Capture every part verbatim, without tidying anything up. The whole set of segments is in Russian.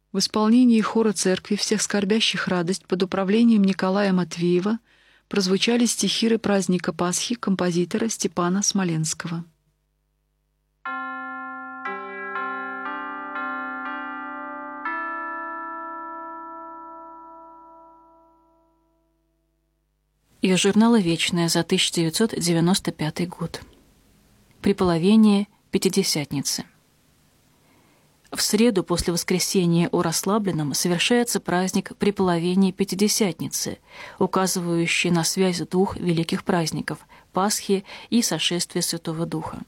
В исполнении хора церкви «Всех скорбящих радость» под управлением Николая Матвеева прозвучали стихиры праздника Пасхи композитора Степана Смоленского. Из журнала «Вечное» за тысяча девятьсот девяносто пятый год. Приполовение Пятидесятницы. В среду после воскресения о расслабленном совершается праздник Приполовения Пятидесятницы, указывающий на связь двух великих праздников – Пасхи и Сошествия Святого Духа.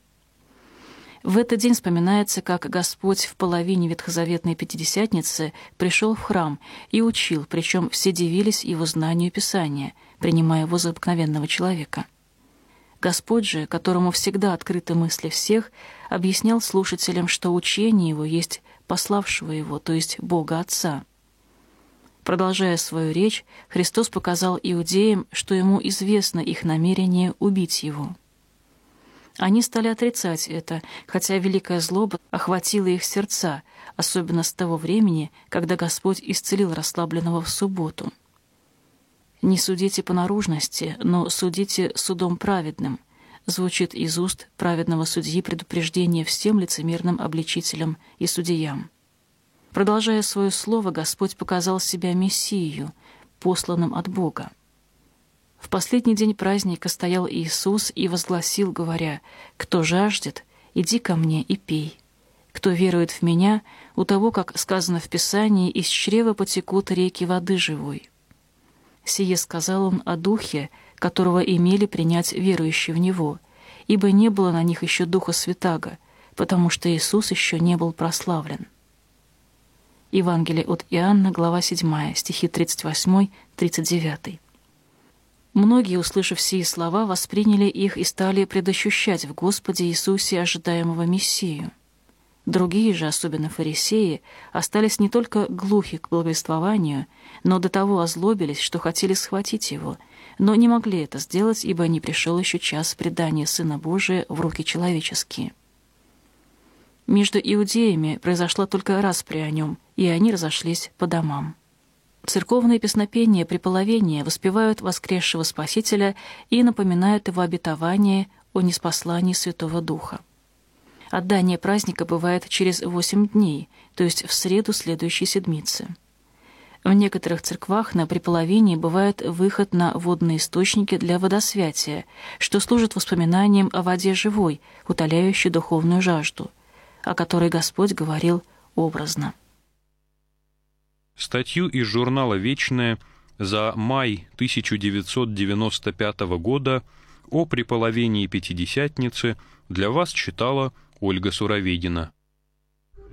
В этот день вспоминается, как Господь в половине ветхозаветной Пятидесятницы пришел в храм и учил, причем все дивились его знанию Писания, принимая его за обыкновенного человека. Господь же, которому всегда открыты мысли всех, объяснял слушателям, что учение его есть пославшего его, то есть Бога Отца. Продолжая свою речь, Христос показал иудеям, что ему известно их намерение убить его. Они стали отрицать это, хотя великая злоба охватила их сердца, особенно с того времени, когда Господь исцелил расслабленного в субботу. «Не судите по наружности, но судите судом праведным», звучит из уст праведного судьи предупреждение всем лицемерным обличителям и судьям. Продолжая свое слово, Господь показал себя Мессию, посланным от Бога. В последний день праздника стоял Иисус и возгласил, говоря: «Кто жаждет, иди ко мне и пей. Кто верует в Меня, у того, как сказано в Писании, из чрева потекут реки воды живой». Сие сказал он о Духе, которого имели принять верующие в Него, ибо не было на них еще Духа Святаго, потому что Иисус еще не был прославлен. Евангелие от Иоанна, глава седьмая, стихи тридцать восемь тридцать девять. Многие, услышав сии слова, восприняли их и стали предощущать в Господе Иисусе ожидаемого Мессию. Другие же, особенно фарисеи, остались не только глухи к благовествованию, но до того озлобились, что хотели схватить его, но не могли это сделать, ибо не пришел еще час предания Сына Божия в руки человеческие. Между иудеями произошла только распря о нем, и они разошлись по домам. Церковные песнопения Приполовения воспевают воскресшего Спасителя и напоминают его обетование о ниспослании Святого Духа. Отдание праздника бывает через восемь дней, то есть в среду следующей седмицы. В некоторых церквах на Приполовении бывает выход на водные источники для водосвятия, что служит воспоминанием о воде живой, утоляющей духовную жажду, о которой Господь говорил образно. Статью из журнала «Вечное» за май тысяча девятьсот девяносто пятого года о Приполовении Пятидесятницы для вас читала Ольга Суроведина.